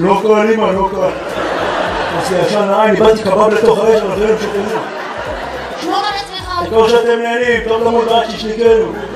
לא קל, אמא, לא קל. אז ישן העין, איבדתי קבב לתוך האש, אבל אחרים שתמיד. שמור על עצמך. כמו שאתם נהנים, טוב למות רק ששניקנו.